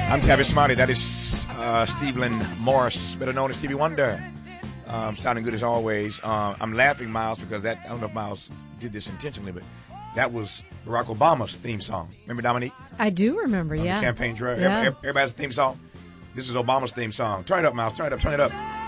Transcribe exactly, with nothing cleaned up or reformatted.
I'm Tavis Smiley. That is uh, Stephen Morris, better known as Stevie Wonder. Um, sounding good as always. Uh, I'm laughing, Miles, because that I don't know if Miles did this intentionally, but that was Barack Obama's theme song. Remember, Dominique? I do remember, On yeah. The campaign trail. Yeah. Everybody, everybody has a theme song. This is Obama's theme song. Turn it up, Miles. Turn it up. Turn it up.